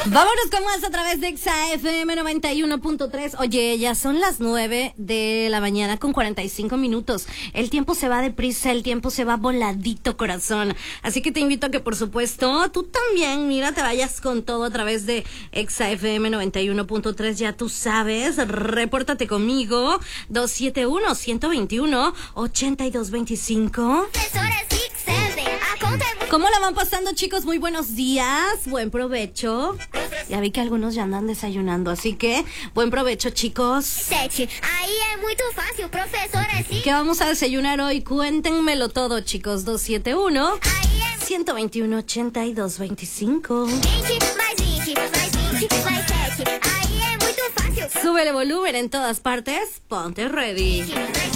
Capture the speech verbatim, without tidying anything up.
Vámonos con más a través de Exa F M noventa y uno punto tres. Oye, ya son las nueve de la mañana con cuarenta y cinco minutos. El tiempo se va deprisa, el tiempo se va voladito, corazón. Así que te invito a que, por supuesto, tú también, mira, te vayas con todo a través de Exa F M noventa y uno punto tres. Ya tú sabes, repórtate conmigo. dos siete uno, uno dos uno, ocho dos dos cinco. ¿Cómo la van pasando, chicos? Muy buenos días, buen provecho. Ya vi que algunos ya andan desayunando, así que buen provecho, chicos. Sete. Aí é muito fácil, professor, é sim. ¿Qué vamos a desayunar hoy? Cuéntenmelo todo, chicos. dos siete uno, uno dos uno, ocho dos dos cinco. vinte mais vinte, mais vinte, mais sete. Aí é muito fácil. Súbele volumen en todas partes. Ponte ready.